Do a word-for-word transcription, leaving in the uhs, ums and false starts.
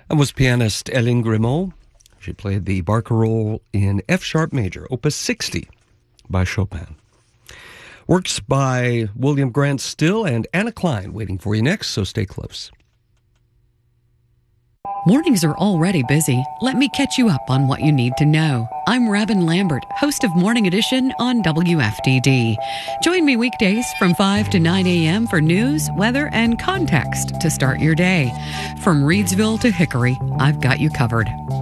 That was pianist Hélène Grimaud. She played the barcarolle in F sharp major, opus sixty by Chopin. Works by William Grant Still and Anna Klein waiting for you next, so stay close. Mornings are already busy. Let me catch you up on what you need to know. I'm Robin Lambert, host of Morning Edition on W F D D. Join me weekdays from five to nine a.m. for news, weather, and context to start your day. From Reedsville to Hickory, I've got you covered.